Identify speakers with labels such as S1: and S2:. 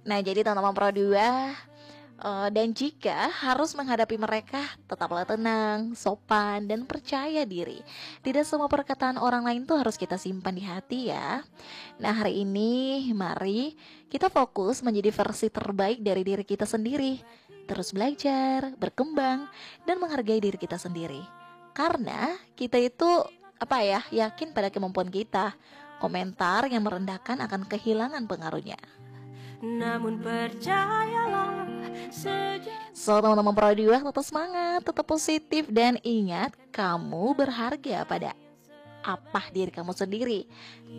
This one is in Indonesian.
S1: Nah, jadi teman-teman Pro 2, dan jika harus menghadapi mereka, tetaplah tenang, sopan, dan percaya diri. Tidak semua perkataan orang lain tuh harus kita simpan di hati ya. Nah, hari ini mari kita fokus menjadi versi terbaik dari diri kita sendiri. Terus belajar, berkembang, dan menghargai diri kita sendiri. Karena kita itu yakin pada kemampuan kita. Komentar yang merendahkan akan kehilangan pengaruhnya.
S2: Namun percayalah
S1: So, teman-teman Pro 2, tetap semangat, tetap positif, dan ingat, kamu berharga pada apa diri kamu sendiri.